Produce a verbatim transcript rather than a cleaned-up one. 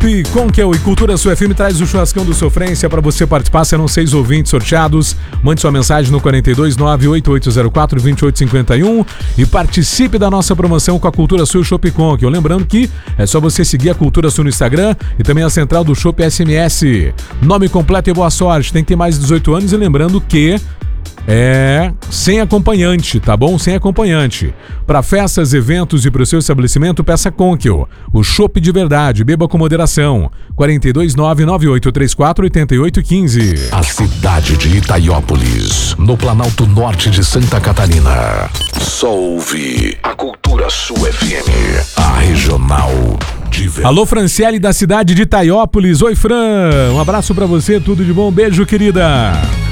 Chopp Conquel e Cultura Sul F M traz o churrascão do Sofrência para você participar. Serão seis ouvintes sorteados. Mande sua mensagem no quatro dois nove, oito oito zero quatro, dois oito cinco um e participe da nossa promoção com a Cultura Sul e Chopp Conquel. Lembrando que é só você seguir a Cultura Sul no Instagram e também a central do Chopp S M S. Nome completo e boa sorte. Tem que ter mais de dezoito anos e lembrando que é sem acompanhante, tá bom? Sem acompanhante. Para festas, eventos e para o seu estabelecimento, peça Conquel. O chopp de verdade, beba com moderação. quatro dois nove, nove oito três quatro, oito oito um cinco. A cidade de Itaiópolis, no Planalto Norte de Santa Catarina. Só ouve a Cultura Sul F M, a regional de verdade. Alô, Franciele da cidade de Itaiópolis. Oi, Fran. Um abraço para você, tudo de bom. Beijo, querida.